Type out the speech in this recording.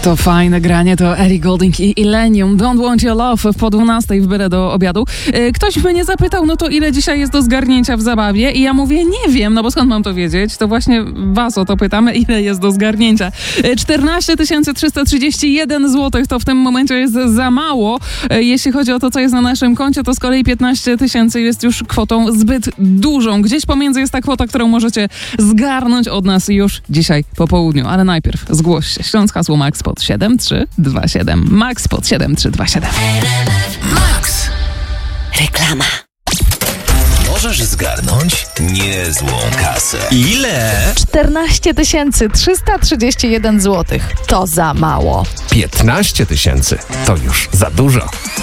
To fajne granie, to Ellie Goulding i Illenium. Don't Want Your Love po 12 w byle do obiadu. Ktoś mnie zapytał, no to ile dzisiaj jest do zgarnięcia w zabawie? I ja mówię, nie wiem, no bo skąd mam to wiedzieć? To właśnie was o to pytamy, ile jest do zgarnięcia. 14 331 zł to w tym momencie jest za mało. Jeśli chodzi o to, co jest na naszym koncie, to z kolei 15 000 jest już kwotą zbyt dużą. Gdzieś pomiędzy jest ta kwota, którą możecie zgarnąć od nas już dzisiaj po południu. Ale najpierw zgłoś się. Śląsk hasło Max pod 7327. Max pod 7327. Max. Reklama. Możesz zgarnąć niezłą kasę. Ile? 14 331 zł. To za mało. 15 000 to już za dużo.